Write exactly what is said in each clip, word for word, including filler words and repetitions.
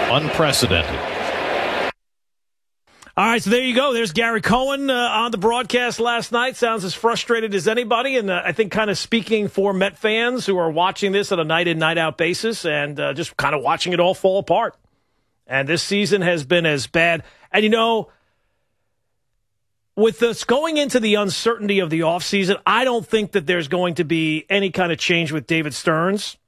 Unprecedented. All right, so there you go. There's Gary Cohen uh, on the broadcast last night. Sounds as frustrated as anybody, and uh, I think kind of speaking for Met fans who are watching this on a night-in, night-out basis and uh, just kind of watching it all fall apart. And this season has been as bad. And, you know, with us going into the uncertainty of the offseason, I don't think that there's going to be any kind of change with David Stearns,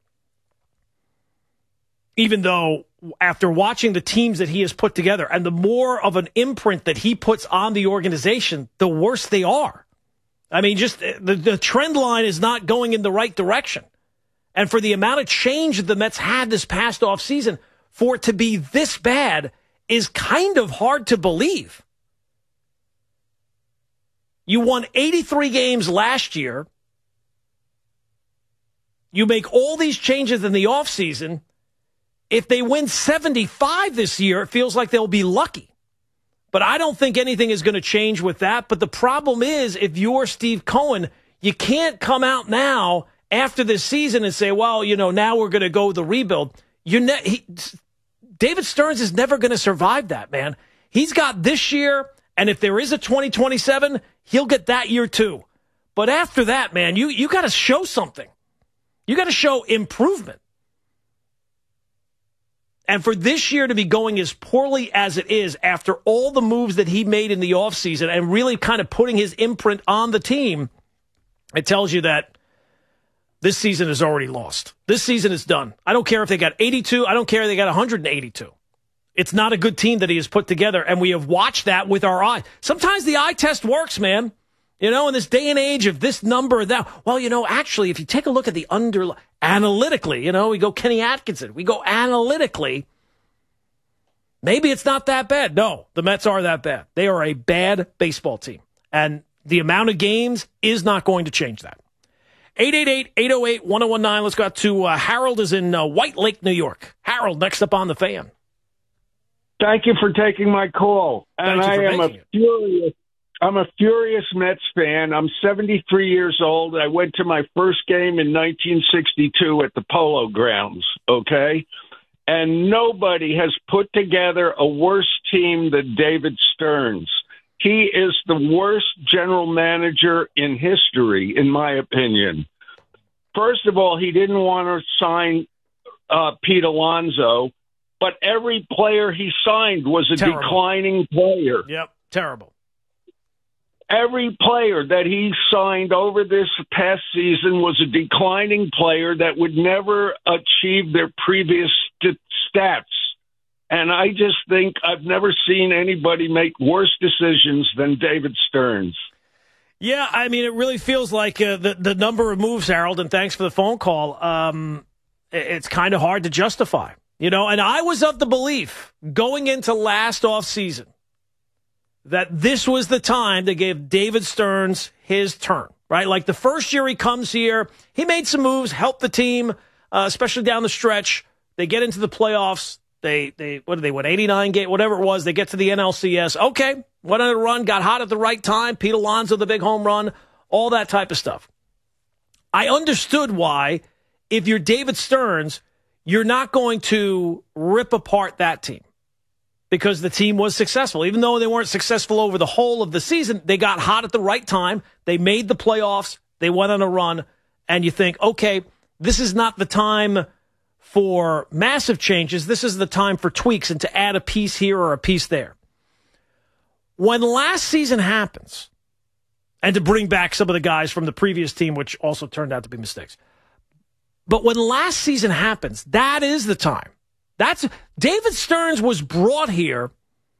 even though after watching the teams that he has put together and the more of an imprint that he puts on the organization, the worse they are. I mean, just the, the trend line is not going in the right direction. And for the amount of change that the Mets had this past offseason, for it to be this bad is kind of hard to believe. You won eighty-three games last year. You make all these changes in the offseason. If they win seventy-five this year, it feels like they'll be lucky. But I don't think anything is going to change with that. But the problem is, if you're Steve Cohen, you can't come out now after this season and say, well, you know, now we're going to go the rebuild. You ne- he, David Stearns is never going to survive that, man. He's got this year, and if there is a twenty twenty-seven, he'll get that year too. But after that, man, you, you got to show something. You got to show improvement. And for this year to be going as poorly as it is after all the moves that he made in the offseason and really kind of putting his imprint on the team, it tells you that this season is already lost. This season is done. I don't care if they got eighty-two. I don't care if they got one hundred eighty-two. It's not a good team that he has put together, and we have watched that with our eye. Sometimes the eye test works, man. You know, in this day and age of this number, that, well, you know, actually, if you take a look at the under, analytically, you know, we go Kenny Atkinson, we go analytically, maybe it's not that bad. No, the Mets are that bad. They are a bad baseball team, and the amount of games is not going to change that. eight eight eight, eight oh eight, one oh one nine. Let's go out to uh, Harold is in uh, White Lake, New York. Harold, next up on the Fan. Thank you for taking my call. And I am a it. furious I'm a furious Mets fan. I'm seventy-three years old. I went to my first game in nineteen sixty-two at the Polo Grounds, okay? And nobody has put together a worse team than David Stearns. He is the worst general manager in history, in my opinion. First of all, he didn't want to sign uh, Pete Alonso, but every player he signed was a Terrible. declining player. Yep, terrible. Every player that he signed over this past season was a declining player that would never achieve their previous st- stats. And I just think I've never seen anybody make worse decisions than David Stearns. Yeah, I mean, it really feels like uh, the, the number of moves, Harold, and thanks for the phone call, um, it's kind of hard to justify. You know, and I was of the belief going into last offseason that this was the time to give David Stearns his turn, right? Like the first year he comes here, he made some moves, helped the team, uh, especially down the stretch. They get into the playoffs. They, they what did they win, eighty-nine game, whatever it was. They get to the N L C S. Okay, went on a run, got hot at the right time. Pete Alonso, the big home run, all that type of stuff. I understood why, if you're David Stearns, you're not going to rip apart that team. Because the team was successful. Even though they weren't successful over the whole of the season, they got hot at the right time. They made the playoffs. They went on a run. And you think, okay, this is not the time for massive changes. This is the time for tweaks and to add a piece here or a piece there. When last season happens, and to bring back some of the guys from the previous team, which also turned out to be mistakes. But when last season happens, that is the time. That's David Stearns was brought here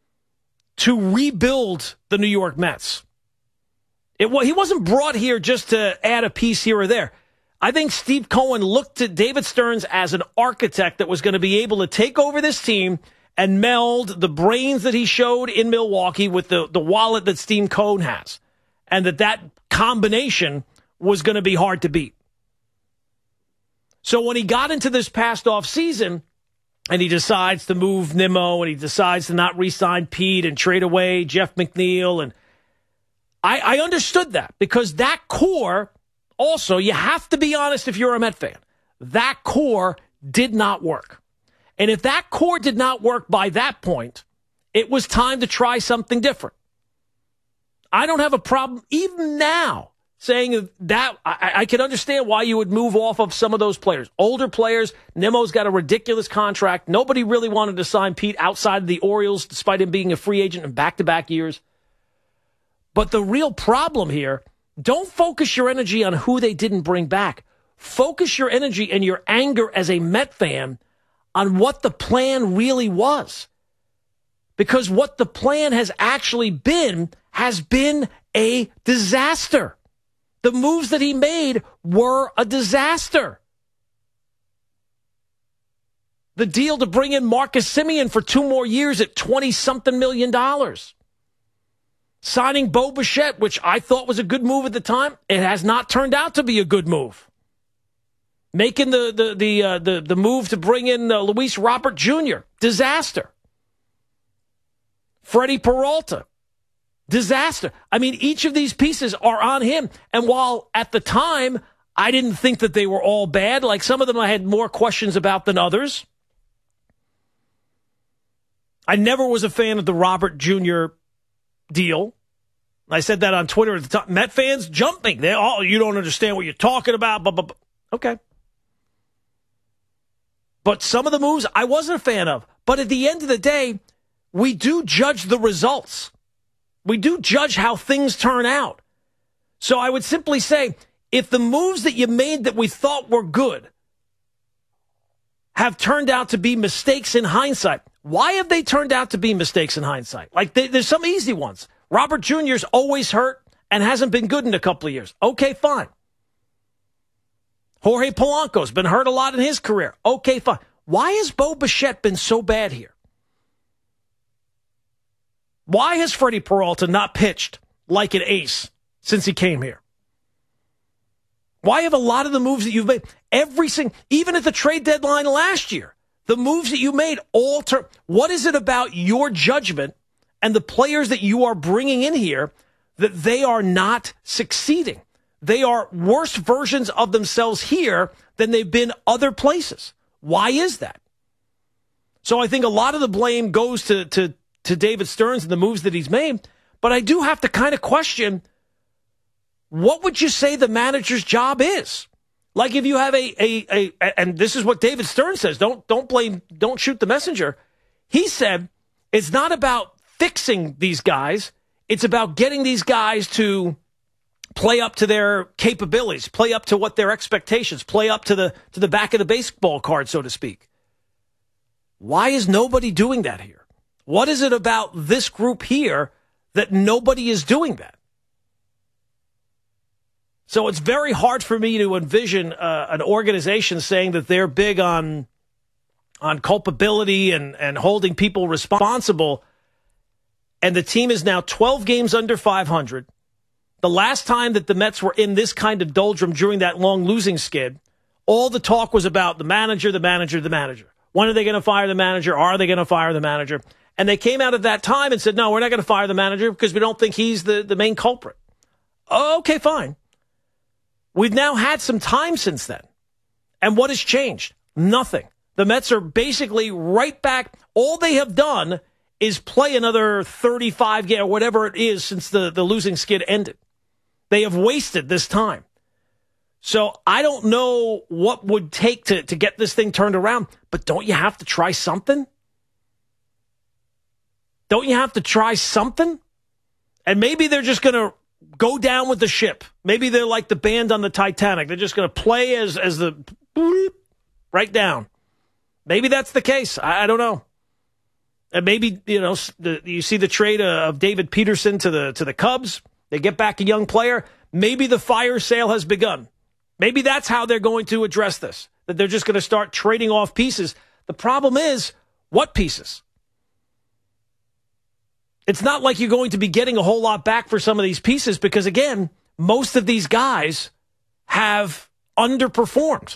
to rebuild the New York Mets. It, he wasn't brought here just to add a piece here or there. I think Steve Cohen looked at David Stearns as an architect that was going to be able to take over this team and meld the brains that he showed in Milwaukee with the, the wallet that Steve Cohen has. And that that combination was going to be hard to beat. So when he got into this past offseason, and he decides to move Nimmo, and he decides to not re-sign Pete and trade away Jeff McNeil. And I, I understood that because that core, also, you have to be honest if you're a Met fan, that core did not work. And if that core did not work by that point, it was time to try something different. I don't have a problem, even now, saying that. I, I can understand why you would move off of some of those players. Older players, Nimmo's got a ridiculous contract. Nobody really wanted to sign Pete outside of the Orioles, despite him being a free agent in back-to-back years. But the real problem here, don't focus your energy on who they didn't bring back. Focus your energy and your anger as a Met fan on what the plan really was. Because what the plan has actually been has been a disaster. The moves that he made were a disaster. The deal to bring in Marcus Semien for two more years at twenty-something million dollars. Signing Bo Bichette, which I thought was a good move at the time, it has not turned out to be a good move. Making the the the uh, the, the move to bring in uh, Luis Robert Junior, disaster. Freddie Peralta, disaster. I mean, each of these pieces are on him. And while at the time I didn't think that they were all bad, like some of them I had more questions about than others. I never was a fan of the Robert Junior deal. I said that on Twitter at the time. Met fans jumping. They all, you don't understand what you're talking about. Blah, blah, blah. Okay. But some of the moves I wasn't a fan of. But at the end of the day, we do judge the results. We do judge how things turn out. So I would simply say, if the moves that you made that we thought were good have turned out to be mistakes in hindsight, why have they turned out to be mistakes in hindsight? Like, they, there's some easy ones. Robert Junior's always hurt and hasn't been good in a couple of years. Okay, fine. Jorge Polanco's been hurt a lot in his career. Okay, fine. Why has Bo Bichette been so bad here? Why has Freddie Peralta not pitched like an ace since he came here? Why have a lot of the moves that you've made, every single, even at the trade deadline last year, the moves that you made alter? What is it about your judgment and the players that you are bringing in here that they are not succeeding? They are worse versions of themselves here than they've been other places. Why is that? So I think a lot of the blame goes to, to, to David Stearns and the moves that he's made. But I do have to kind of question, what would you say the manager's job is? Like, if you have a, a, a, and this is what David Stearns says, don't, don't blame, don't shoot the messenger. He said, it's not about fixing these guys. It's about getting these guys to play up to their capabilities, play up to what their expectations, play up to the, to the back of the baseball card, so to speak. Why is nobody doing that here? What is it about this group here that nobody is doing that? So it's very hard for me to envision uh, an organization saying that they're big on on culpability and, and holding people responsible. And the team is now twelve games under five hundred. The last time that the Mets were in this kind of doldrum during that long losing skid, all the talk was about the manager, the manager, the manager. When are they going to fire the manager? Are they going to fire the manager? And they came out at that time and said, no, we're not going to fire the manager because we don't think he's the, the main culprit. Okay, fine. We've now had some time since then. And what has changed? Nothing. The Mets are basically right back. All they have done is play another thirty-five games or whatever it is since the, the losing skid ended. They have wasted this time. So I don't know what would take to, to get this thing turned around, but don't you have to try something? Don't you have to try something? And maybe they're just going to go down with the ship. Maybe they're like the band on the Titanic. They're just going to play as, as the right down. Maybe that's the case. I, I don't know. And maybe, you know, the, you see the trade of David Peterson to the to the Cubs. They get back a young player. Maybe the fire sale has begun. Maybe that's how they're going to address this, that they're just going to start trading off pieces. The problem is, what pieces? It's not like you're going to be getting a whole lot back for some of these pieces because, again, most of these guys have underperformed.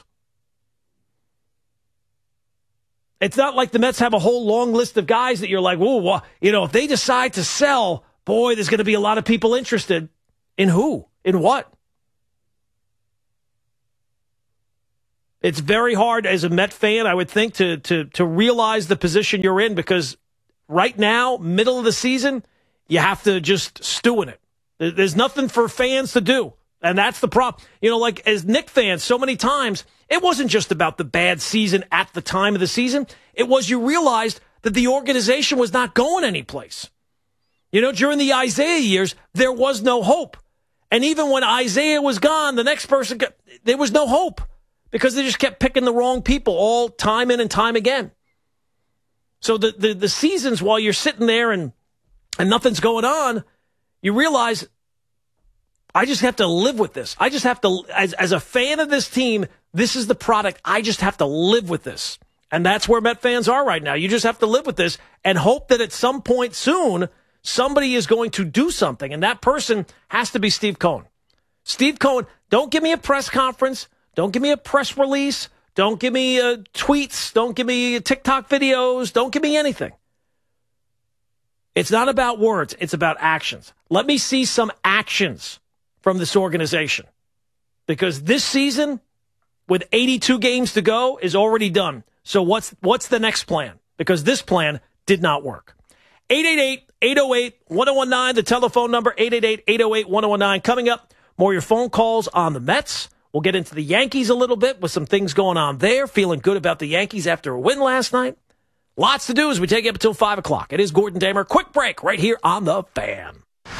It's not like the Mets have a whole long list of guys that you're like, whoa, you know, if they decide to sell, boy, there's going to be a lot of people interested. In who? In what? It's very hard as a Met fan, I would think, to to to realize the position you're in, because right now, middle of the season, you have to just stew in it. There's nothing for fans to do, and that's the problem. You know, like as Knicks fans, so many times, it wasn't just about the bad season at the time of the season. It was you realized that the organization was not going anyplace. You know, during the Isaiah years, there was no hope. And even when Isaiah was gone, the next person, got, there was no hope because they just kept picking the wrong people all time in and time again. So the, the, the seasons, while you're sitting there and, and nothing's going on, you realize, I just have to live with this. I just have to, as, as a fan of this team, this is the product. I just have to live with this. And that's where Met fans are right now. You just have to live with this and hope that at some point soon, somebody is going to do something. And that person has to be Steve Cohen. Steve Cohen, don't give me a press conference. Don't give me a press release. Don't give me uh, tweets. Don't give me TikTok videos. Don't give me anything. It's not about words. It's about actions. Let me see some actions from this organization. Because this season, with eighty-two games to go, is already done. So what's what's the next plan? Because this plan did not work. eight eight eight, eight oh eight, one oh one nine, the telephone number, eight eight eight, eight oh eight, one oh one nine. Coming up, more of your phone calls on the Mets. We'll get into the Yankees a little bit with some things going on there. Feeling good about the Yankees after a win last night. Lots to do as we take it up until five o'clock. It is Gordon Damer. Quick break right here on The Fan.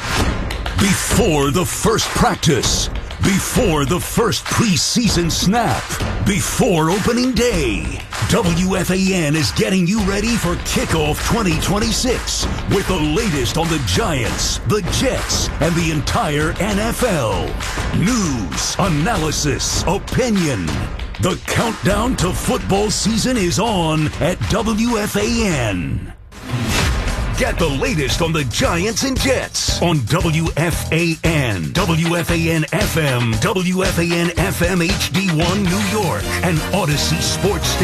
Before the first practice, before the first preseason snap, before opening day, W F A N is getting you ready for kickoff twenty twenty-six with the latest on the Giants, the Jets, and the entire N F L. News, analysis, opinion. The countdown to football season is on at W F A N. Get the latest on the Giants and Jets on W F A N, W F A N F M, W F A N F M H D one New York, and Odyssey Sports Station.